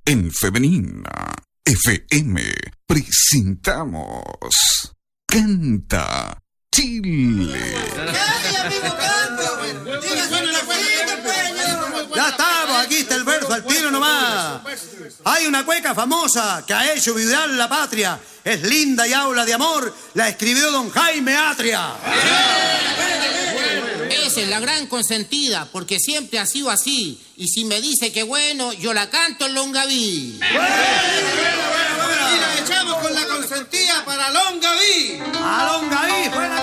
En Femenina FM presentamos Canta Chile. Ya estamos, aquí está el verso al tiro nomás. Hay una cueca famosa que ha hecho vibrar la patria. Es linda y habla de amor. La escribió don Jaime Atria. Esa es la gran consentida, porque siempre ha sido así. Y si me dice que bueno, yo la canto en Longaví. Y la echamos con la consentida para Longaví. A Longaví, fuera.